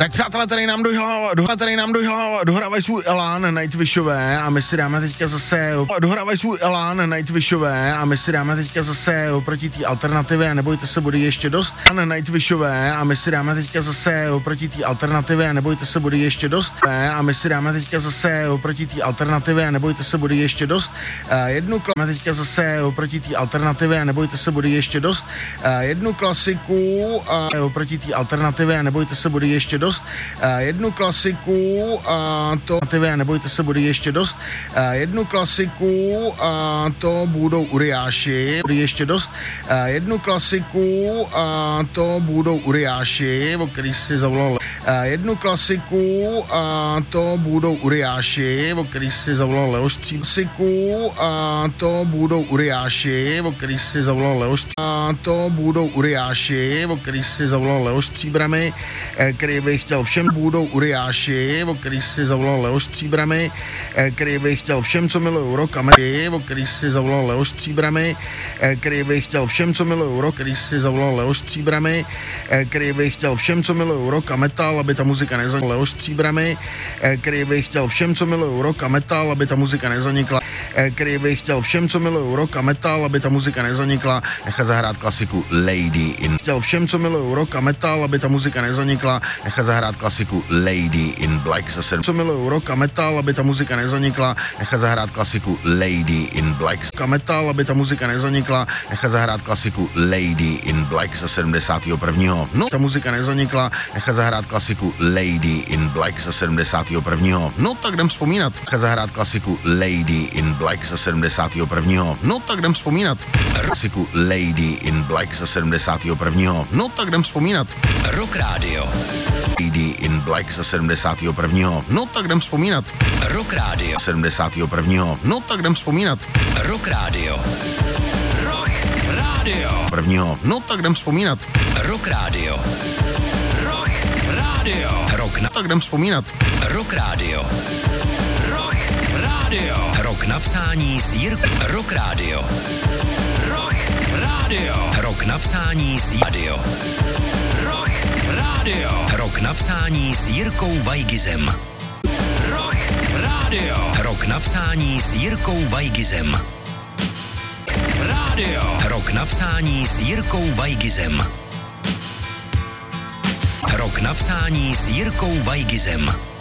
Tak přátelé, tady nám dohrávají svůj elán Nightwishové a my si dáme teďka zase oproti té alternativě, nebojte se, bude ještě dost. Nightwishové a my si dáme teďka zase oproti té alternativě, nebojte se, bude ještě dost. A my si dáme teďka zase oproti té alternativě, nebojte se, bude ještě dost. Jednu teďka zase oproti té alternativě, nebojte se, bude ještě dost. Jednu klasiku oproti té alternativě, nebojte se, bude ještě dost. Jednu klasiku to nebojte se, bude ještě dost. Jednu klasiku to budou Uriáši, bude ještě dost. Jednu klasiku to budou Uriáši, o kterých si zavolal. Jednu klasiku to budou Uriáši, o kterých si zavolal Leoš Klasiku to budou Uriáši, o kterých si zavolal Leoš to budou Uriáši, o kterých si zavolal Leoš Příbramy, který bych chtěl všem budou Uriáši, o kterých si zavolal Leoš Příbramy, který bych chtěl všem, co milují rock a metal, o kterých si zavolal Leoš Příbramy, který bych chtěl všem, co milují rock, který si zavolal Leoš Příbramy, který bych chtěl všem, co milují rock a metal, aby ta muzika nezanikla. Leoš Příbramy, který bych chtěl všem, co milují rock a metal, aby ta muzika nezanikla. Který bych chtěl všem, co milují rock a metal, aby ta muzika nezanikla, nechat zahrát klasiku Lady in. Chtěl všem, co milují rock a metal, aby ta muzika nezanikla, nechat zahrát klasiku Lady in Black za 7. Co milují rock a metal, aby ta muzika nezanikla, nechat zahrát klasiku Lady in Black. A metal, aby ta muzika nezanikla, nechat zahrát klasiku Lady in Black za 71. No, ta muzika nezanikla, nechat zahrát klasiku Lady in Black za 71. No, tak jdem vzpomínat. Nechat zahrát klasiku Lady in Black za 71. No, tak jdem vzpomínat. Klasiku Lady in Black za 71. No, tak jdem vzpomínat. Rock Radio. Lady in Black za 71. No, tak jdem vzpomínat. Rock Radio. 71. No, tak jdem vzpomínat. Rock Radio. Rock Radio. 1. No, tak jdem vzpomínat. Rock Radio. Rock Radio. Rock na... Tak jdem vzpomínat. Rock Radio. Rock Radio. Rock na psání s Rock Radio. Rock Radio. Rock na psání s Radio. Rock Radio. Rock na psání s Jirkou Vajgizem. Rock Radio. Rock na psání s Jirkou Vajgizem. Radio. Rock na psání s Jirkou Vajgizem. Rock na psání s Jirkou Vajgizem.